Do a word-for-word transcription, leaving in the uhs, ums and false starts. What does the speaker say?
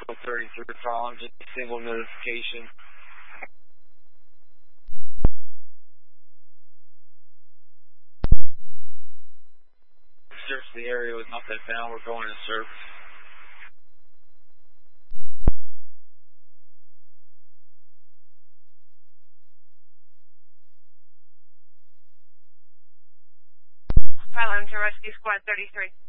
thirty-three problem, just a single notification. Search the area with nothing found. We're going to search. Pilot to Rescue Squad thirty-three.